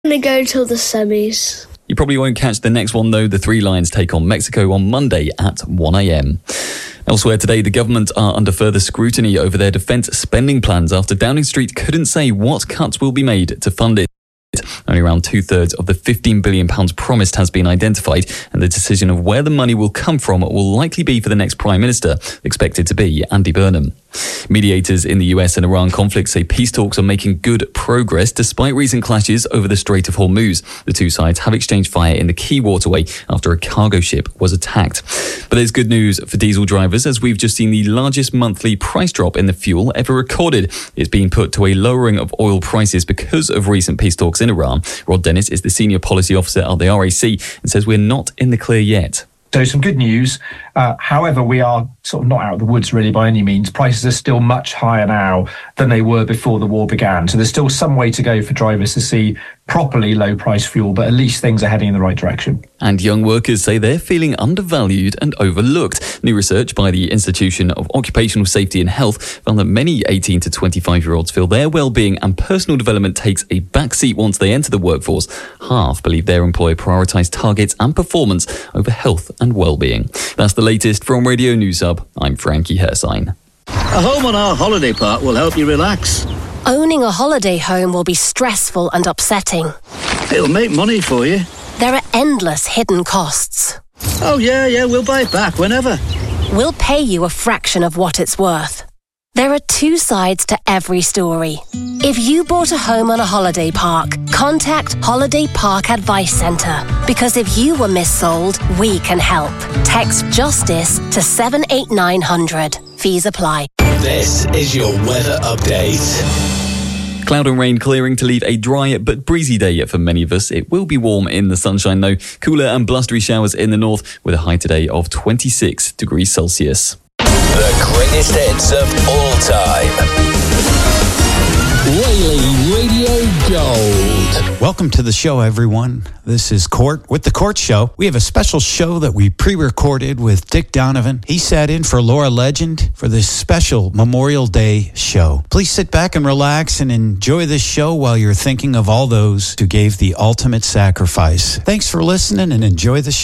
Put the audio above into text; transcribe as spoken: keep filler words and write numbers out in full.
going to go till the semis. You probably won't catch the next one, though. The Three Lions take on Mexico on Monday at one a.m. Elsewhere today, the government are under further scrutiny over their defence spending plans after Downing Street couldn't say what cuts will be made to fund it. Only around two-thirds of the fifteen billion pounds promised has been identified, and the decision of where the money will come from will likely be for the next Prime Minister, expected to be Andy Burnham. Mediators in the U S and Iran conflict say peace talks are making good progress despite recent clashes over the Strait of Hormuz. The two sides have exchanged fire in the key waterway after a cargo ship was attacked. But there's good news for diesel drivers, as we've just seen the largest monthly price drop in the fuel ever recorded. It's being put to a lowering of oil prices because of recent peace talks in Iran. Rod Dennis is the senior policy officer at the R A C and says we're not in the clear yet. So some good news. Uh, however, we are sort of not out of the woods really by any means. Prices are still much higher now than they were before the war began. So there's still some way to go for drivers to see properly low price fuel, but at least things are heading in the right direction. And young workers say they're feeling undervalued and overlooked. New research by the Institution of Occupational Safety and Health found that many eighteen to twenty-five year olds feel their well-being and personal development takes a backseat once they enter the workforce. Half believe their employer prioritise targets and performance over health and well-being. That's the latest from Radio News Hub. I'm Frankie Hersine. A home on our holiday park will help you relax. Owning a holiday home will be stressful and upsetting. It'll make money for you. There are endless hidden costs. Oh yeah, yeah, we'll buy it back whenever. We'll pay you a fraction of what it's worth. There are two sides to every story. If you bought a home on a holiday park, contact Holiday Park Advice Centre. Because if you were missold, we can help. Text JUSTICE to seven eight nine hundred. Fees apply. This is your weather update. Cloud and rain clearing to leave a dry but breezy day for many of us. It will be warm in the sunshine though. Cooler and blustery showers in the north with a high today of twenty-six degrees Celsius. The greatest hits of all time. Whaley Radio Gold. Welcome to the show, everyone. This is Court with The Court Show. We have a special show that we pre-recorded with Dick Donovan. He sat in for Laura Legend for this special Memorial Day show. Please sit back and relax and enjoy this show while you're thinking of all those who gave the ultimate sacrifice. Thanks for listening and enjoy the show.